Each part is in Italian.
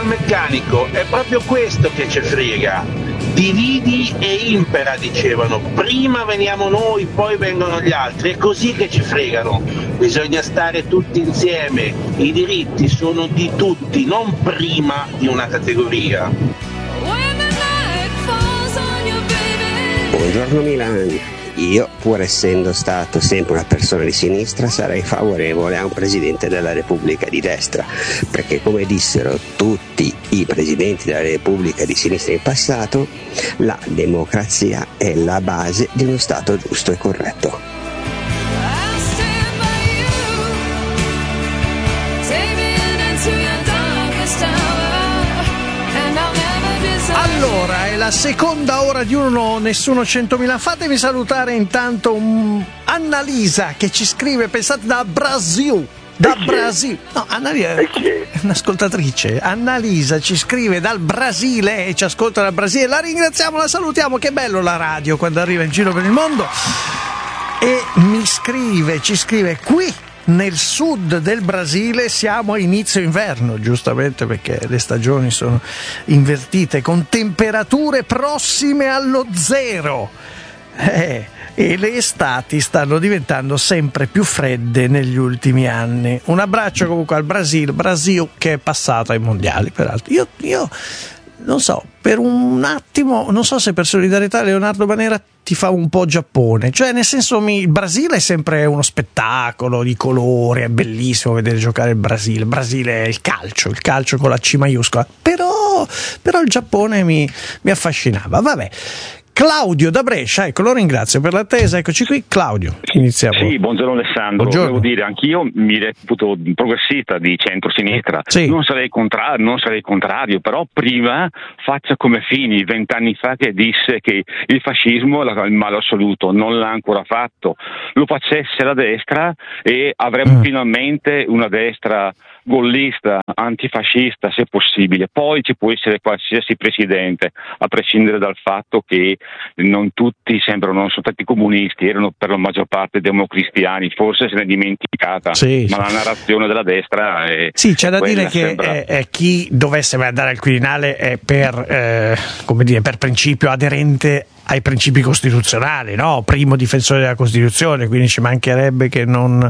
metalmeccanico, è proprio questo che ci frega. Dividi e impera, dicevano. Prima veniamo noi, poi vengono gli altri. È così che ci fregano. Bisogna stare tutti insieme. I diritti sono di tutti, non prima di una categoria. Buongiorno Milan. Io, pur essendo stato sempre una persona di sinistra, sarei favorevole a un presidente della Repubblica di destra, perché come dissero tutti i presidenti della Repubblica di sinistra in passato, la democrazia è la base di uno Stato giusto e corretto. Allora, è la seconda ora di Uno Nessuno 100.000. Fatemi salutare intanto Annalisa che ci scrive, pensate, da Brasil. Da Brasile. No, Annalisa è un'ascoltatrice. Annalisa ci scrive dal Brasile e ci ascolta dal Brasile. La ringraziamo, la salutiamo. Che bello la radio quando arriva in giro per il mondo. E ci scrive qui nel sud del Brasile siamo a inizio inverno, giustamente perché le stagioni sono invertite, con temperature prossime allo zero. E le estati stanno diventando sempre più fredde negli ultimi anni. Un abbraccio comunque al Brasile che è passato ai mondiali, peraltro. Io non so, per un attimo, non so se per solidarietà Leonardo Banera ti fa un po' Giappone, cioè nel senso il Brasile è sempre uno spettacolo di colore, è bellissimo vedere giocare il Brasile. Il Brasile è il calcio con la C maiuscola, però il Giappone mi affascinava. Vabbè. Claudio da Brescia, ecco, lo ringrazio per l'attesa, eccoci qui. Claudio, iniziamo. Sì, buongiorno Alessandro. Buongiorno. Devo dire, anch'io mi reputo progressista di centro-sinistra. Sì. Non sarei contrario, però prima faccia come Fini, 20 anni fa, che disse che il fascismo era il male assoluto, non l'ha ancora fatto. Lo facesse la destra e avremmo finalmente una destra gollista, antifascista se possibile. Poi ci può essere qualsiasi presidente, a prescindere dal fatto che non tutti non sono stati comunisti, erano per la maggior parte democristiani, forse se ne è dimenticata, sì, ma la narrazione della destra è... Sì, c'è da dire che sembra... chi dovesse andare al Quirinale è per principio aderente ai principi costituzionali, no? Primo difensore della Costituzione, quindi ci mancherebbe che non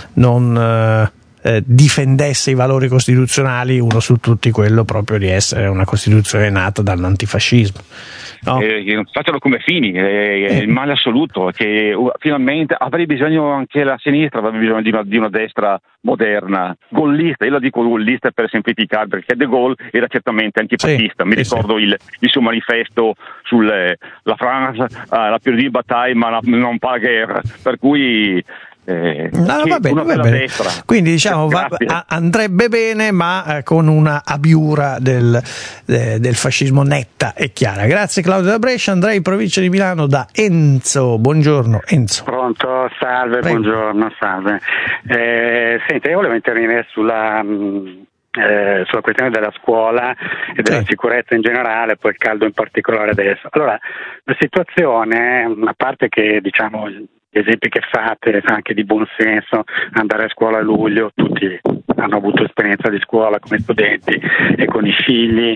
difendesse i valori costituzionali, uno su tutti quello proprio di essere una Costituzione nata dall'antifascismo. No? Facciano come Fini, il male assoluto, che finalmente avrei bisogno, anche la sinistra avrebbe bisogno di una destra moderna, gollista. Io la dico gollista per semplificare, perché De Gaulle era certamente antipatista. Mi ricordo il suo manifesto sulla France, la période de bataille ma non pas la guerre, per cui va bene. Quindi diciamo andrebbe bene, ma con una abiura del fascismo netta e chiara. Grazie Claudio da Brescia. Andrei in provincia di Milano da Enzo. Buongiorno Enzo. Pronto, salve. Prego. Buongiorno, salve. Senta, io volevo intervenire sulla questione della scuola e della sicurezza in generale, poi il caldo in particolare adesso. Allora, la situazione, a parte che diciamo gli esempi che fate anche di buon senso, andare a scuola a luglio, tutti hanno avuto esperienza di scuola come studenti e con i figli,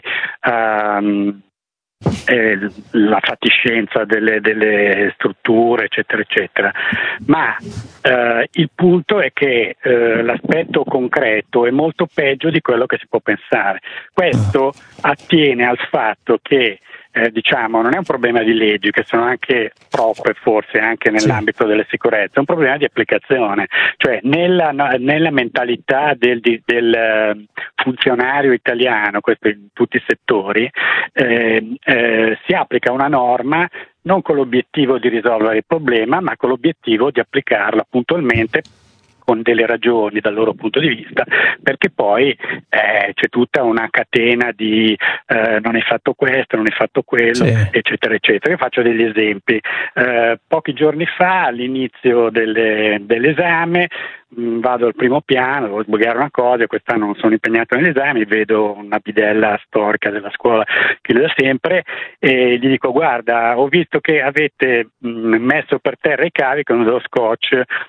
la fatiscenza delle strutture eccetera eccetera, ma il punto è che l'aspetto concreto è molto peggio di quello che si può pensare. Questo attiene al fatto che non è un problema di leggi, che sono anche troppe forse anche nell'ambito delle sicurezze, è un problema di applicazione, cioè nella mentalità del funzionario italiano, questo in tutti i settori, si applica una norma non con l'obiettivo di risolvere il problema, ma con l'obiettivo di applicarla puntualmente con delle ragioni dal loro punto di vista, perché poi c'è tutta una catena di non hai fatto questo, non hai fatto quello, eccetera eccetera. Io faccio degli esempi. Pochi giorni fa, all'inizio dell'esame, vado al primo piano, devo sbrigare una cosa, quest'anno non sono impegnato negli esami, vedo una bidella storica della scuola che le da sempre e gli dico: guarda, ho visto che avete messo per terra i cavi con dello scotch.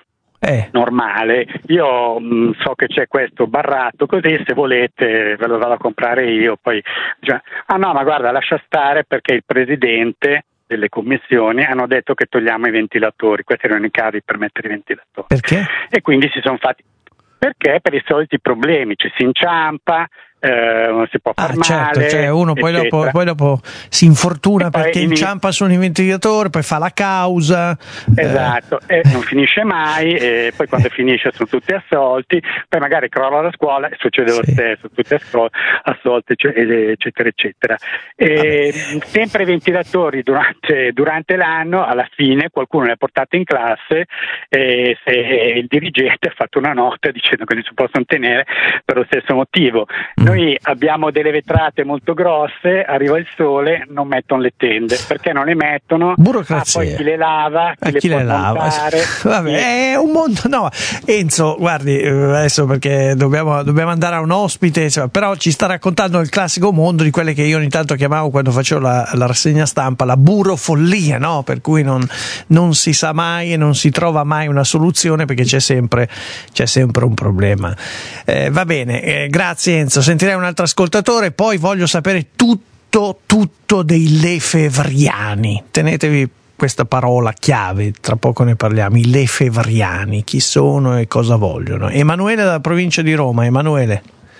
normale. Io so che c'è questo barrato così, se volete ve lo vado a comprare io, poi no, ma guarda, lascia stare, perché il presidente delle commissioni hanno detto che togliamo i ventilatori. Questi erano i cavi per mettere i ventilatori. Perché? E quindi si sono fatti, perché per i soliti problemi, ci si inciampa, non si può far male, cioè uno poi dopo si infortuna perché inciampa su un ventilatore, poi fa la causa, esatto, e non finisce mai, e poi quando finisce sono tutti assolti, poi magari crolla la scuola e succede lo stesso, tutti assolti, eccetera eccetera. E sempre i ventilatori durante l'anno, alla fine qualcuno li ha portati in classe e il dirigente ha fatto una nota dicendo che non si possono tenere per lo stesso motivo. Noi abbiamo delle vetrate molto grosse, arriva il sole, non mettono le tende. Perché non le mettono? Burocrazia. Poi chi le lava, chi le lava. Vabbè, è un mondo. No, Enzo, guardi, adesso perché dobbiamo andare a un ospite, però ci sta raccontando il classico mondo di quelle che io ogni tanto chiamavo, quando facevo la rassegna stampa, la burofollia, no? Per cui non si sa mai e non si trova mai una soluzione, perché c'è sempre un problema. Va bene, grazie Enzo. Sentirei un altro ascoltatore, poi voglio sapere tutto dei lefevriani. Tenetevi questa parola chiave, tra poco ne parliamo. I lefevriani, chi sono e cosa vogliono? Emanuele dalla provincia di Roma. Emanuele.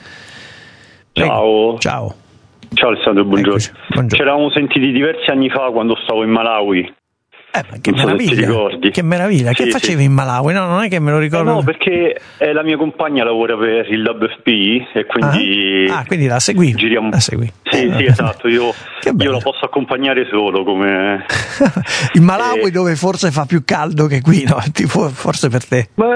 Ciao. Ciao Alessandro, buongiorno. Eccoci. Buongiorno. Ci eravamo sentiti diversi anni fa quando stavo in Malawi. Ma che meraviglia, che meraviglia. Che facevi in Malawi? No, non è che me lo ricordo. No, perché la mia compagna lavora per il WFP e quindi quindi la seguì. Giriamo. La seguì. Sì, esatto, io la posso accompagnare solo come in Malawi, dove forse fa più caldo che qui, no? Tipo, forse per te. No,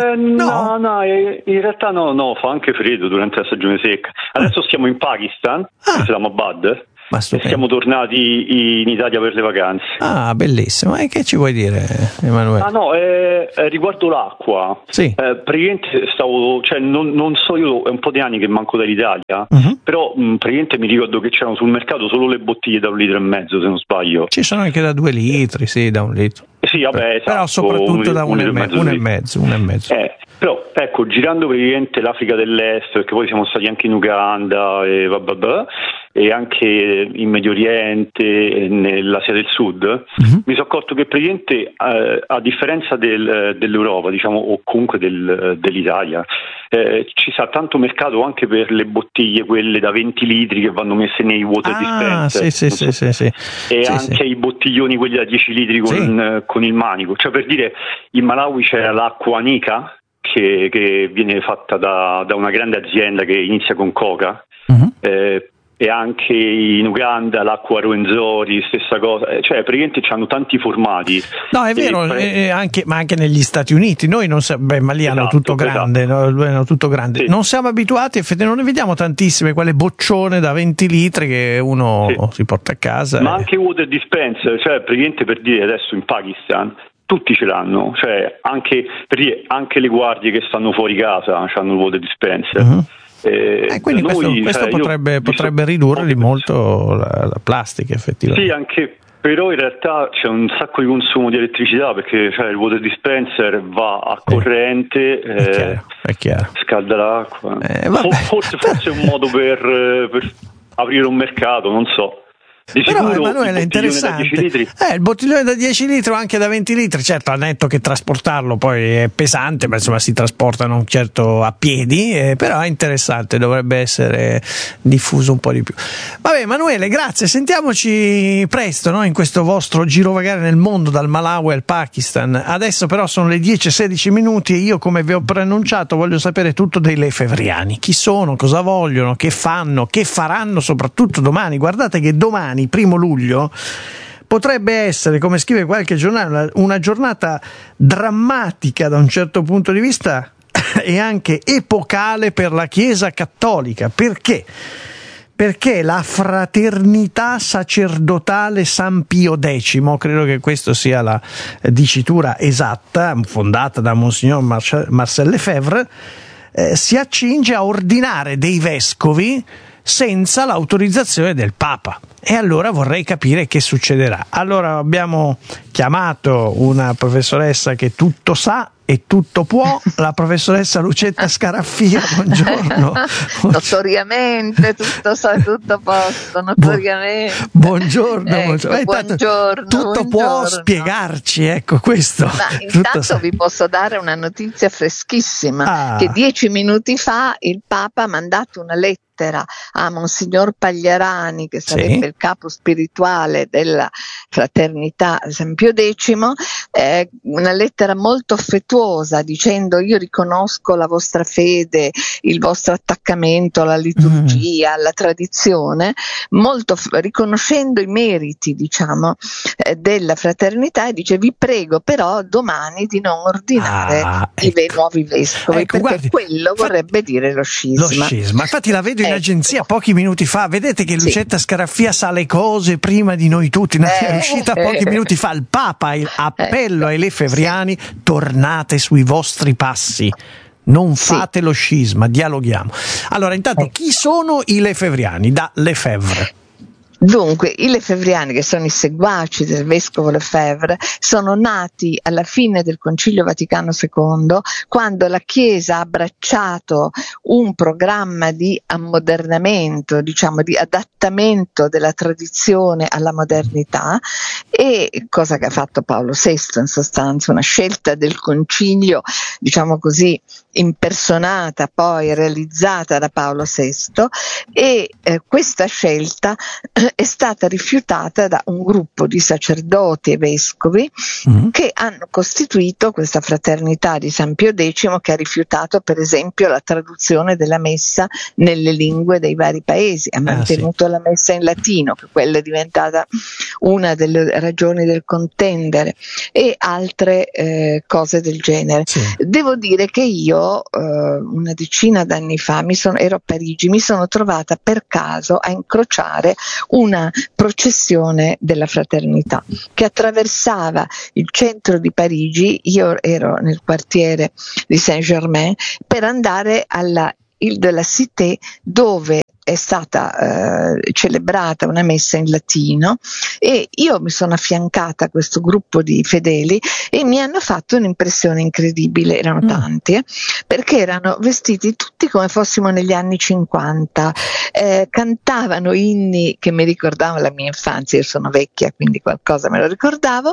in realtà no, fa anche freddo durante la stagione secca. Adesso siamo in Pakistan, Islamabad. Ma siamo tornati in Italia per le vacanze. Bellissimo. E che ci vuoi dire, Emanuele? Riguardo l'acqua. Sì. Praticamente non so, io è un po' di anni che manco dall'Italia, però praticamente mi ricordo che c'erano sul mercato solo le bottiglie da 1,5 litri, se non sbaglio. Ci sono anche da 2 litri, sì, da 1 litro. Sì, vabbè, esatto, però soprattutto da 1,5. Però ecco, girando praticamente l'Africa dell'Est, perché poi siamo stati anche in Uganda e anche in Medio Oriente e nell'Asia del Sud, mi sono accorto che praticamente a differenza dell'Europa, diciamo, o comunque dell'Italia, ci sa tanto mercato anche per le bottiglie, quelle da 20 litri che vanno messe nei water dispenser. Sì. E anche i bottiglioni, quelli da 10 litri con il manico. Cioè, per dire, in Malawi c'era l'acqua Nica, che viene fatta da una grande azienda che inizia con Coca, e anche in Uganda l'acqua Rwenzori, stessa cosa, cioè praticamente hanno tanti formati. No, è vero, ma anche negli Stati Uniti noi non ma lì hanno tutto grande, hanno tutto grande. Sì. Non siamo abituati, non ne vediamo tantissime, quelle boccione da 20 litri che uno si porta a casa. Ma anche water dispenser, cioè praticamente, per dire, adesso in Pakistan tutti ce l'hanno, cioè anche le guardie che stanno fuori casa hanno il water dispenser. Quindi questo potrebbe ridurre di molto la plastica, effettivamente. Sì, anche, però in realtà c'è un sacco di consumo di elettricità, perché il water dispenser va a corrente, è chiaro. Scalda l'acqua. Forse è un modo per aprire un mercato, non so. Però Emanuele è interessante, il bottiglione da 10 litri o anche da 20 litri, certo, al netto che trasportarlo poi è pesante, ma insomma si trasporta non certo a piedi, però è interessante, dovrebbe essere diffuso un po' di più. Vabbè Emanuele, grazie, sentiamoci presto, no? In questo vostro girovagare nel mondo dal Malawi al Pakistan. Adesso però sono le 10:16 e io, come vi ho preannunciato, voglio sapere tutto dei lefevriani, chi sono, cosa vogliono, che fanno, che faranno soprattutto domani. Guardate che domani, 1 luglio, potrebbe essere, come scrive qualche giornale, una giornata drammatica da un certo punto di vista e anche epocale per la Chiesa Cattolica. Perché? Perché la fraternità sacerdotale San Pio X, credo che questa sia la dicitura esatta, fondata da Monsignor Marcel Lefebvre, si accinge a ordinare dei vescovi senza l'autorizzazione del Papa. E allora vorrei capire che succederà. Allora abbiamo chiamato una professoressa che tutto sa e tutto può, la professoressa Lucetta Scaraffia. Buongiorno. Notoriamente tutto sa, tutto posto, notoriamente. Buongiorno, ecco, buongiorno. Tutto può spiegarci, ecco questo. Ma intanto vi posso dare una notizia freschissima, che 10 minuti fa il Papa ha mandato una lettera a Monsignor Pagliarani, che sarebbe il capo spirituale della Fraternità San Pio X, una lettera molto affettuosa dicendo: io riconosco la vostra fede, il vostro attaccamento alla liturgia, alla tradizione, molto riconoscendo i meriti, diciamo, della fraternità, e dice: vi prego però domani di non ordinare i nuovi vescovi, perché guardi, quello vorrebbe dire lo scisma. Lo scisma, infatti la vedo in agenzia pochi minuti fa, vedete che Lucetta Scaraffia sa le cose prima di noi tutti, è uscita pochi minuti fa. Il Papa appello ai lefevriani: tornate sui vostri passi, non fate lo scisma, dialoghiamo. Allora, intanto chi sono i lefevriani? Da Lefebvre. Dunque, i lefevriani, che sono i seguaci del vescovo Lefebvre, sono nati alla fine del Concilio Vaticano II, quando la Chiesa ha abbracciato un programma di ammodernamento, diciamo di adattamento della tradizione alla modernità, e cosa che ha fatto Paolo VI in sostanza, una scelta del Concilio, diciamo così, impersonata, poi realizzata da Paolo VI, e questa scelta è stata rifiutata da un gruppo di sacerdoti e vescovi che hanno costituito questa fraternità di San Pio X, che ha rifiutato per esempio la traduzione della messa nelle lingue dei vari paesi, ha mantenuto la messa in latino, che quella è diventata una delle ragioni del contendere, e altre cose del genere. Devo dire che io una decina d'anni fa ero a Parigi, mi sono trovata per caso a incrociare una processione della fraternità che attraversava il centro di Parigi. Io ero nel quartiere di Saint-Germain per andare alla Ile de la Cité, dove è stata celebrata una messa in latino, e io mi sono affiancata a questo gruppo di fedeli e mi hanno fatto un'impressione incredibile. Erano tanti, perché erano vestiti tutti come fossimo negli anni 50, cantavano inni che mi ricordavano la mia infanzia. Io sono vecchia, quindi qualcosa me lo ricordavo,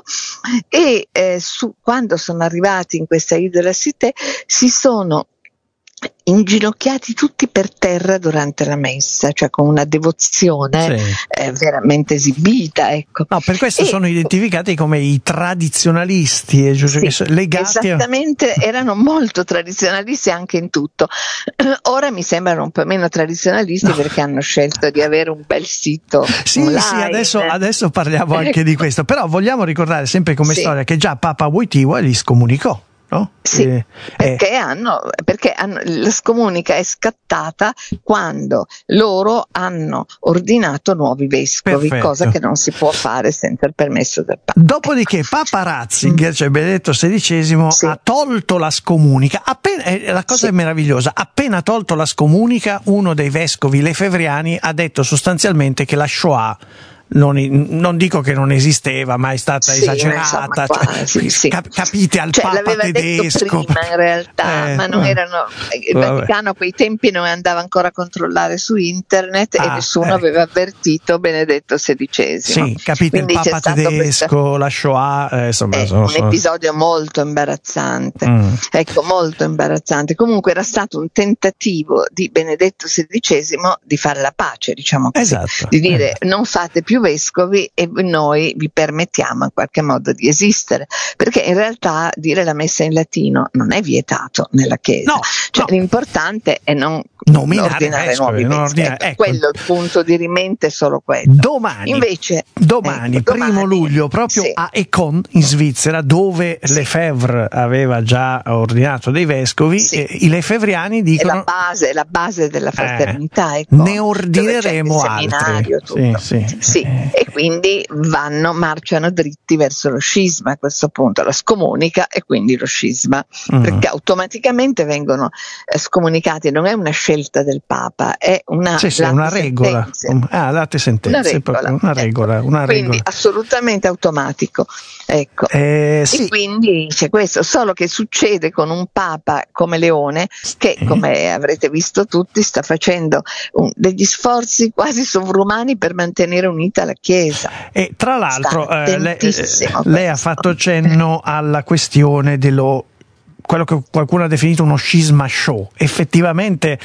e quando sono arrivati in questa Ile de la Cité si sono inginocchiati tutti per terra durante la messa, cioè con una devozione veramente esibita, ecco. No, per questo sono identificati come i tradizionalisti, legati esattamente, erano molto tradizionalisti anche in tutto. Ora mi sembrano un po' meno tradizionalisti, perché hanno scelto di avere un bel sito online. Adesso parliamo anche di questo, però vogliamo ricordare sempre come storia che già Papa Wojtyła li scomunicò. No? Perché la scomunica è scattata quando loro hanno ordinato nuovi vescovi, cosa che non si può fare senza il permesso del Papa. Dopodiché Papa Ratzinger, cioè Benedetto XVI, ha tolto la scomunica. La cosa è meravigliosa: appena tolto la scomunica, uno dei vescovi lefevriani ha detto sostanzialmente che la Shoah non dico che non esisteva, ma è stata esagerata, capite, al Papa tedesco prima in realtà, ma non erano, il Vaticano a quei tempi non andava ancora a controllare su internet e nessuno aveva avvertito Benedetto XVI. Capite, quindi il Papa tedesco, la Shoah, insomma, un episodio molto imbarazzante, molto imbarazzante. Comunque era stato un tentativo di Benedetto XVI di fare la pace, diciamo così, di dire non fate più vescovi e noi vi permettiamo in qualche modo di esistere, perché in realtà dire la messa in latino non è vietato nella Chiesa, l'importante è non ordinare nuovi vescovi. Quello il punto di rimente è solo quello. Domani, 1 luglio, proprio a Écon in Svizzera, dove Lefebvre aveva già ordinato dei vescovi, i lefevriani dicono è la base della fraternità, ne ordineremo altri. e quindi marciano dritti verso lo scisma a questo punto, la scomunica e quindi lo scisma, perché automaticamente vengono scomunicati, non è una scelta del Papa, è una regola. Latte sentenze, una regola. Quindi assolutamente automatico. Ecco. E quindi c'è questo, solo che succede con un Papa come Leone che, come avrete visto tutti, sta facendo degli sforzi quasi sovrumani per mantenere unita la Chiesa. E tra l'altro lei ha fatto cenno alla questione quello che qualcuno ha definito uno scisma show, effettivamente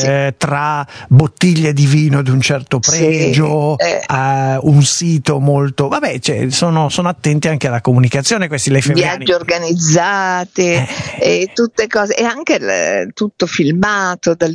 tra bottiglie di vino di un certo pregio, un sito molto, sono attenti anche alla comunicazione questi lefebvriani. Viaggi organizzati e tutte cose, e anche tutto filmato dal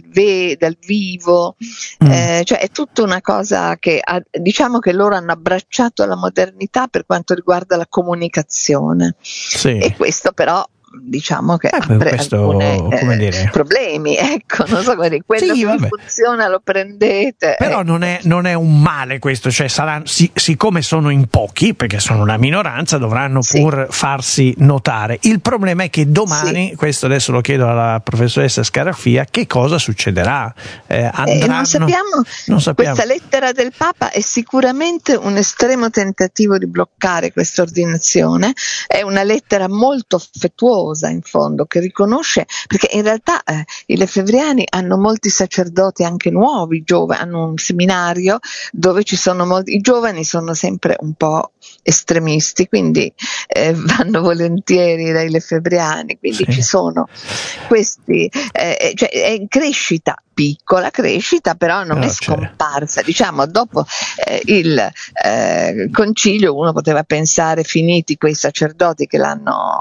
vivo, cioè è tutta una cosa che diciamo che loro hanno abbracciato la modernità per quanto riguarda la comunicazione, e questo però diciamo che apre alcuni problemi, ecco, non so, quello che funziona lo prendete. Però non è un male questo, cioè siccome sono in pochi, perché sono una minoranza, dovranno pur farsi notare. Il problema è che domani, questo adesso lo chiedo alla professoressa Scarafia, che cosa succederà? Non sappiamo. Questa lettera del Papa è sicuramente un estremo tentativo di bloccare questa ordinazione, è una lettera molto affettuosa in fondo, che riconosce, perché in realtà i lefebvriani hanno molti sacerdoti anche nuovi, hanno un seminario dove ci sono molti, i giovani sono sempre un po' estremisti, quindi vanno volentieri dai lefebvriani, quindi ci sono questi, cioè è in crescita, piccola crescita, però non è scomparsa. Diciamo, dopo il concilio uno poteva pensare, finiti quei sacerdoti che l'hanno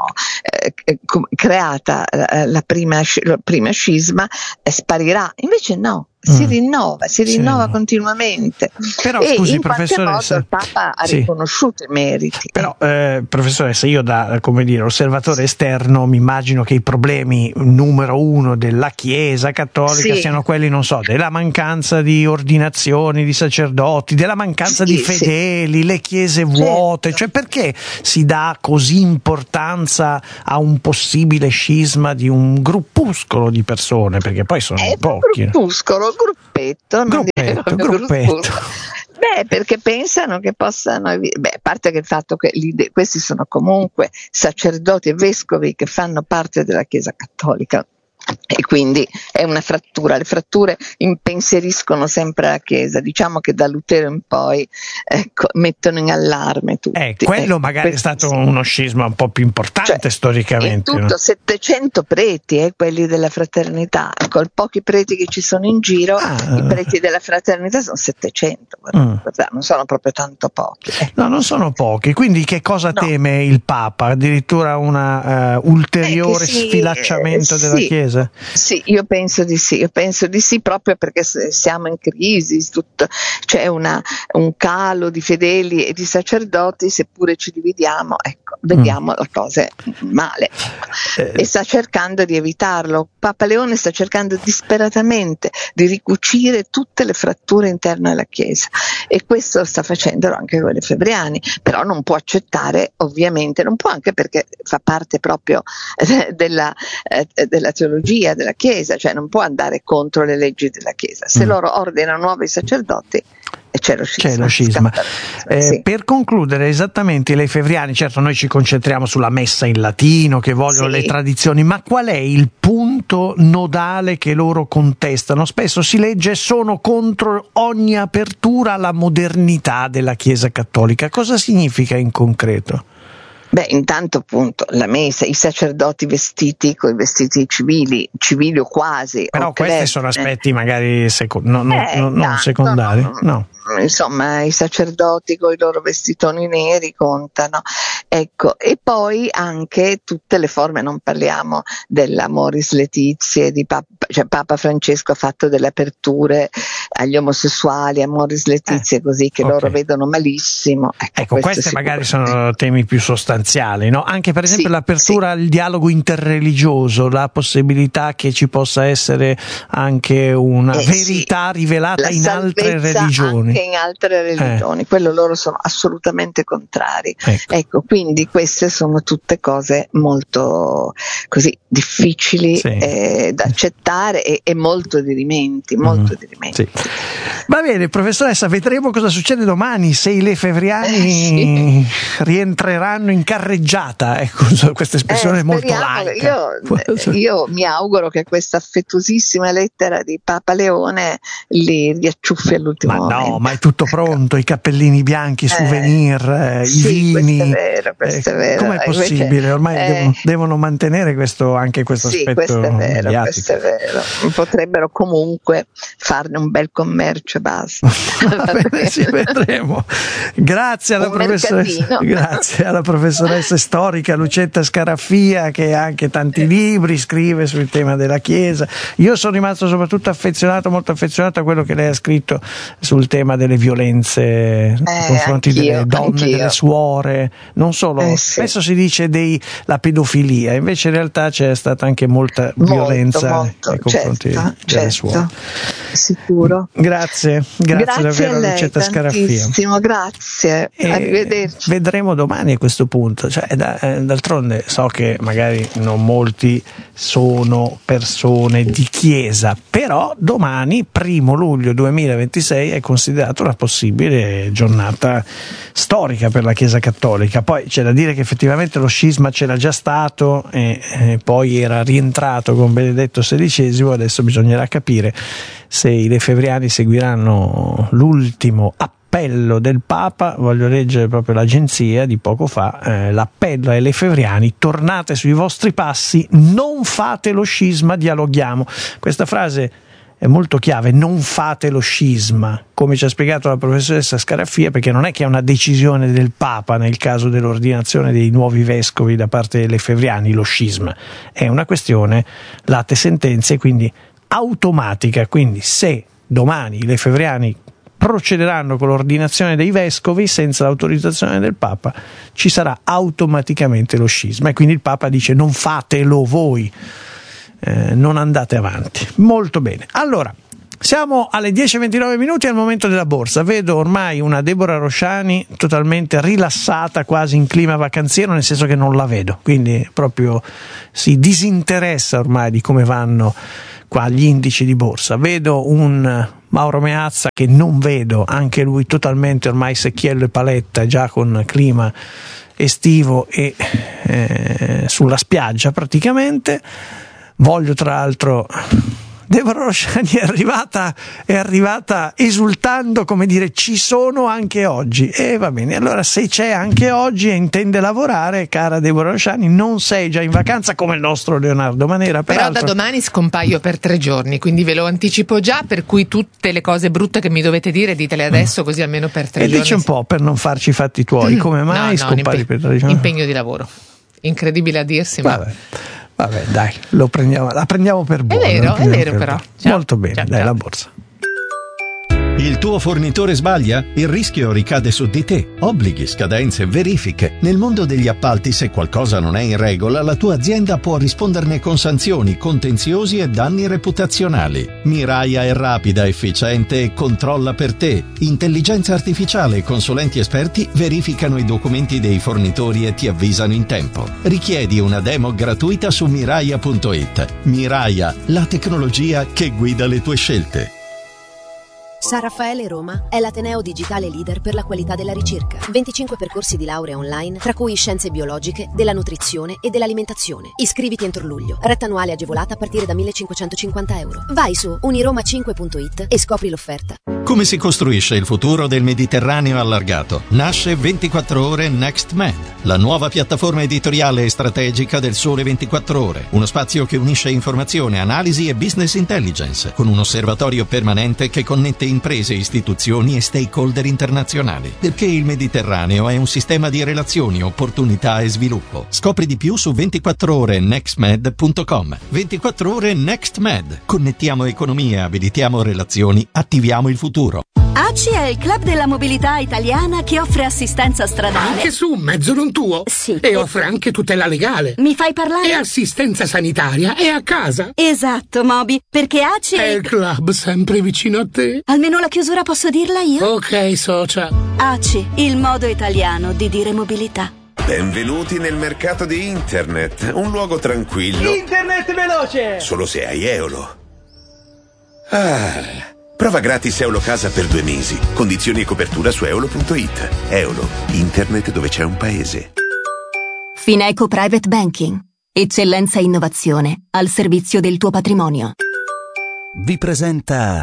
creata la prima scisma, sparirà. Invece no, si rinnova continuamente. Però e scusi, in qualche modo il Papa ha riconosciuto i meriti. Però professoressa, io da osservatore esterno mi immagino che i problemi numero uno della Chiesa cattolica siano quelli, non so, della mancanza di ordinazioni di sacerdoti, della mancanza di fedeli, le chiese vuote, cioè perché si dà così importanza a un possibile scisma di un gruppuscolo di persone, perché poi sono pochi. Gruppetto. Perché pensano che possano, a parte che il fatto che questi sono comunque sacerdoti e vescovi che fanno parte della Chiesa cattolica, e quindi è una frattura. Le fratture impensieriscono sempre la Chiesa, diciamo che da Lutero in poi mettono in allarme tutti. Quello magari è stato uno scisma un po' più importante, storicamente. In tutto 700 preti, quelli della fraternità, con pochi preti che ci sono in giro, i preti della fraternità sono 700, non sono proprio tanto pochi. No, non sono pochi, quindi che cosa teme il Papa? Addirittura un ulteriore sfilacciamento della Chiesa? Sì, io penso di sì, proprio perché siamo in crisi, c'è un calo di fedeli e di sacerdoti, seppure ci dividiamo, vediamo le cose male, e sta cercando di evitarlo. Papa Leone sta cercando disperatamente di ricucire tutte le fratture interne alla Chiesa, e questo sta facendo anche con i lefebvriani, però non può accettare, ovviamente, non può, anche perché fa parte proprio della teologia della Chiesa, cioè non può andare contro le leggi della Chiesa. Se loro ordinano nuovi sacerdoti, c'è lo scisma. Per concludere, esattamente, i lefebvriani, certo noi ci concentriamo sulla messa in latino, che vogliono le tradizioni, ma qual è il punto nodale che loro contestano? Spesso si legge: sono contro ogni apertura alla modernità della Chiesa cattolica. Cosa significa in concreto? Intanto appunto la messa, i sacerdoti vestiti con i vestiti civili o quasi. Però questi sono aspetti magari non secondari. No. Insomma, i sacerdoti con i loro vestitoni neri contano, e poi anche tutte le forme, non parliamo dell'Amoris Laetitia di Papa Francesco ha fatto delle aperture agli omosessuali, a Moris Letizia, così che loro vedono malissimo. Ecco, questi magari sono temi più sostanziali, no? Anche per esempio l'apertura al dialogo interreligioso, la possibilità che ci possa essere anche una verità rivelata in altre religioni. Anche in altre religioni, quello loro sono assolutamente contrari. Ecco, quindi queste sono tutte cose molto così difficili da accettare e molto dirimenti, Sì. Va bene, professoressa, vedremo cosa succede domani, se i lefebvriani rientreranno in carreggiata, ecco, questa espressione molto laica. Io mi auguro che questa affettuosissima lettera di Papa Leone li riacciuffi all'ultimo momento. No, ma è tutto pronto, i cappellini bianchi, i souvenir, i vini. Questo è vero. Com'è possibile? Ormai devono mantenere questo aspetto. Questo è vero. Potrebbero comunque farne un bel commercio e basta. Ci vedremo. Grazie alla professoressa storica Lucetta Scaraffia, che ha anche tanti libri, scrive sul tema della Chiesa. Io sono rimasto soprattutto molto affezionato a quello che lei ha scritto sul tema delle violenze nei confronti delle donne, delle suore, non solo, spesso si dice la pedofilia, invece in realtà c'è stata anche molta violenza nei confronti delle suore. Sicuro. Grazie davvero a Lucetta Scaraffia. Grazie, arrivederci. Vedremo domani a questo punto, d'altronde so che magari non molti sono persone di chiesa, però domani 1 luglio 2026 è considerato una possibile giornata storica per la Chiesa Cattolica. Poi c'è da dire che effettivamente lo scisma c'era già stato e poi era rientrato con Benedetto XVI. Adesso bisognerà capire se i lefebvriani seguiranno l'ultimo appello del Papa. Voglio leggere proprio l'agenzia di poco fa, l'appello ai lefebvriani: tornate sui vostri passi, non fate lo scisma, dialoghiamo. Questa frase è molto chiave, non fate lo scisma, come ci ha spiegato la professoressa Scaraffia, perché non è che è una decisione del Papa nel caso dell'ordinazione dei nuovi vescovi da parte dei lefebvriani, lo scisma è una questione late sentenze, quindi automatica. Quindi se domani i lefebvriani procederanno con l'ordinazione dei vescovi senza l'autorizzazione del Papa, ci sarà automaticamente lo scisma, e quindi il Papa dice: non fatelo voi, non andate avanti. Molto bene, allora siamo alle 10:29, al momento della borsa. Vedo ormai una Deborah Rosciani totalmente rilassata, quasi in clima vacanziero, nel senso che non la vedo, quindi proprio si disinteressa ormai di come vanno qua gli indici di borsa. Vedo un Mauro Meazza che non vedo, anche lui totalmente ormai secchiello e paletta, già con clima estivo e sulla spiaggia praticamente. Voglio tra l'altro, Deborah Rosciani è arrivata esultando, come dire, ci sono anche oggi, e va bene. Allora, se c'è anche oggi e intende lavorare, cara Deborah Rosciani, non sei già in vacanza come il nostro Leonardo Manera. Però da domani scompaio per 3 giorni, quindi ve lo anticipo già, per cui tutte le cose brutte che mi dovete dire ditele adesso, così almeno per 3 giorni. E dici un po', per non farci i fatti tuoi, come mai scompari per 3 giorni? Impegno di lavoro, incredibile a dirsi, ma... Vabbè, dai, la prendiamo per buono. È vero però. Molto bene, dai, la borsa. Il tuo fornitore sbaglia? Il rischio ricade su di te. Obblighi, scadenze, verifiche. Nel mondo degli appalti, se qualcosa non è in regola, la tua azienda può risponderne con sanzioni, contenziosi e danni reputazionali. Miraia è rapida, efficiente e controlla per te. Intelligenza artificiale e consulenti esperti verificano i documenti dei fornitori e ti avvisano in tempo. Richiedi una demo gratuita su Miraia.it. Miraia, la tecnologia che guida le tue scelte. San Raffaele Roma è l'ateneo digitale leader per la qualità della ricerca. 25 percorsi di laurea online, tra cui scienze biologiche, della nutrizione e dell'alimentazione. Iscriviti entro luglio. Retta annuale agevolata a partire da €1.550. Vai su uniroma5.it e scopri l'offerta. Come si costruisce il futuro del Mediterraneo allargato? Nasce 24 ore Next Med, la nuova piattaforma editoriale e strategica del Sole 24 Ore. Uno spazio che unisce informazione, analisi e business intelligence, con un osservatorio permanente che connette imprese, istituzioni e stakeholder internazionali. Perché il Mediterraneo è un sistema di relazioni, opportunità e sviluppo. Scopri di più su 24orenextmed.com. 24 ore Next Med. Connettiamo economie, abilitiamo relazioni, attiviamo il futuro. ACI è il club della mobilità italiana che offre assistenza stradale. Anche su un mezzo non tuo? Sì. E offre anche tutela legale. Mi fai parlare? E assistenza sanitaria e a casa. Esatto, Moby, perché ACI è il club sempre vicino a te. Almeno la chiusura posso dirla io? Ok, socia. ACI, il modo italiano di dire mobilità. Benvenuti nel mercato di internet, un luogo tranquillo. Internet veloce! Solo se hai Eolo. Prova gratis Eolo Casa per 2 mesi. Condizioni e copertura su eolo.it. Eolo, internet dove c'è un paese. Fineco Private Banking. Eccellenza e innovazione al servizio del tuo patrimonio. Vi presenta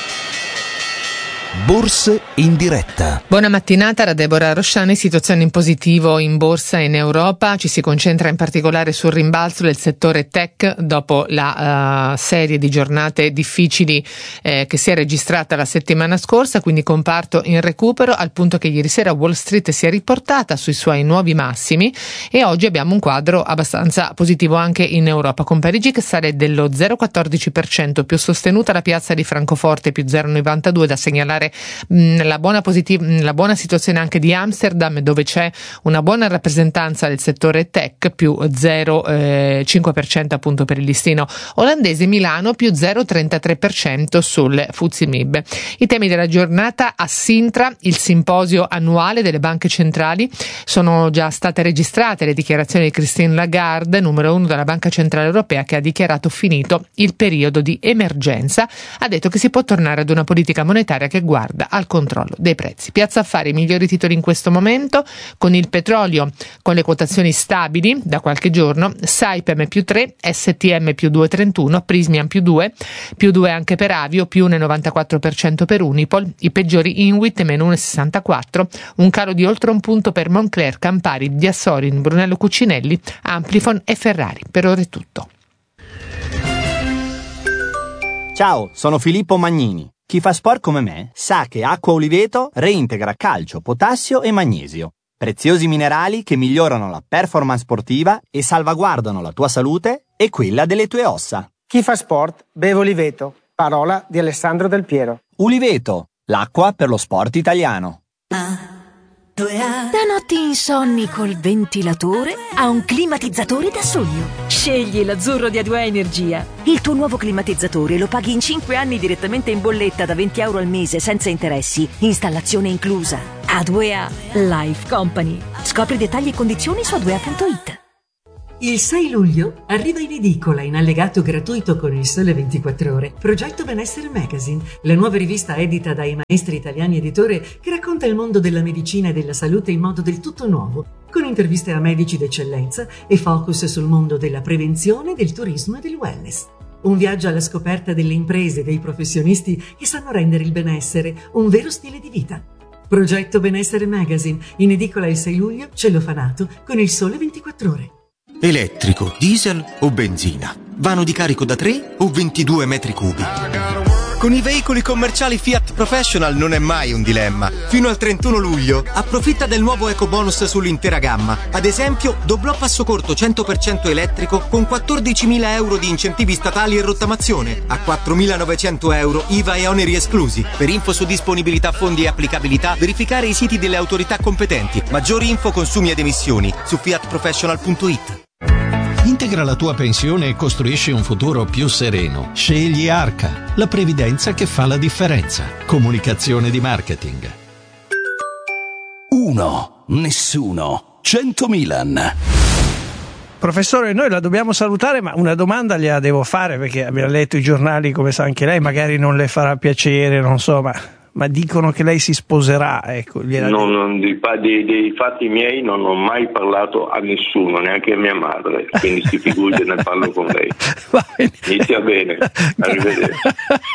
Borse in diretta. Buona mattinata da Deborah Rosciani. Situazione in positivo in borsa in Europa. Ci si concentra in particolare sul rimbalzo del settore tech dopo la serie di giornate difficili che si è registrata la settimana scorsa, quindi comparto in recupero, al punto che ieri sera Wall Street si è riportata sui suoi nuovi massimi e oggi abbiamo un quadro abbastanza positivo anche in Europa, con Parigi che sale dello 0,14%, più sostenuta la piazza di Francoforte più 0,92%, da segnalare la buona situazione anche di Amsterdam, dove c'è una buona rappresentanza del settore tech, più 0,5% appunto per il listino olandese, Milano più 0,33% sul FTSE MIB. I temi della giornata: a Sintra il simposio annuale delle banche centrali, sono già state registrate le dichiarazioni di Christine Lagarde, numero 1 della Banca Centrale Europea, che ha dichiarato finito il periodo di emergenza. Ha detto che si può tornare ad una politica monetaria che guarda al controllo dei prezzi. Piazza Affari, i migliori titoli in questo momento, con il petrolio con le quotazioni stabili da qualche giorno, Saipem più 3, STM più 2,31, Prismian più 2 anche per Avio, più 1,94% per Unipol, i peggiori Inwit meno 1,64, un calo di oltre un punto per Moncler, Campari, Diassorin, Brunello Cucinelli, Amplifon e Ferrari. Per ora è tutto. Ciao, sono Filippo Magnini. Chi fa sport come me sa che Acqua Oliveto reintegra calcio, potassio e magnesio, preziosi minerali che migliorano la performance sportiva e salvaguardano la tua salute e quella delle tue ossa. Chi fa sport beve Oliveto, parola di Alessandro Del Piero. Uliveto, l'acqua per lo sport italiano. Da notti insonni col ventilatore a un climatizzatore da sogno. Scegli l'azzurro di A2A Energia. Il tuo nuovo climatizzatore lo paghi in 5 anni direttamente in bolletta da €20 al mese senza interessi, installazione inclusa. A2A Life Company. Scopri dettagli e condizioni su a2a.it. Il 6 luglio arriva in edicola, in allegato gratuito con Il Sole 24 Ore, Progetto Benessere Magazine, la nuova rivista edita dai maestri italiani editori che racconta il mondo della medicina e della salute in modo del tutto nuovo, con interviste a medici d'eccellenza e focus sul mondo della prevenzione, del turismo e del wellness. Un viaggio alla scoperta delle imprese e dei professionisti che sanno rendere il benessere un vero stile di vita. Progetto Benessere Magazine, in edicola il 6 luglio, cellofanato con Il Sole 24 Ore. Elettrico, diesel o benzina? Vano di carico da 3 o 22 metri cubi? Con i veicoli commerciali Fiat Professional non è mai un dilemma. Fino al 31 luglio approfitta del nuovo ecobonus sull'intera gamma. Ad esempio, doblò passo corto 100% elettrico con 14.000 euro di incentivi statali e rottamazione, a 4.900 euro IVA e oneri esclusi. Per info su disponibilità, fondi e applicabilità, verificare i siti delle autorità competenti. Maggiori info, consumi ed emissioni su fiatprofessional.it. Integra la tua pensione e costruisci un futuro più sereno. Scegli Arca, la previdenza che fa la differenza. Comunicazione di marketing. 1, nessuno, 100 Milan. Professore, noi la dobbiamo salutare, ma una domanda gliela devo fare, perché abbiamo letto i giornali, come sa anche lei, magari non le farà piacere, non so, ma dicono che lei si sposerà, ecco. Dei fatti miei non ho mai parlato a nessuno, neanche a mia madre, quindi si figuri, ne parlo con lei. Inizia bene, arrivederci.